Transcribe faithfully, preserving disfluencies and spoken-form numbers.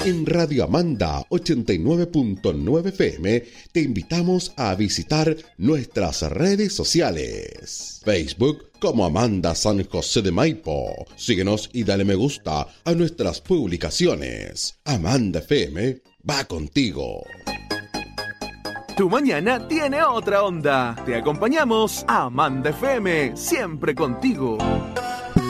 En Radio Amanda ochenta y nueve punto nueve F M te invitamos a visitar nuestras redes sociales. Facebook como Amanda San José de Maipo. Síguenos y dale me gusta a nuestras publicaciones. Amanda F M va contigo. Tu mañana tiene otra onda. Te acompañamos a Amanda F M, siempre contigo.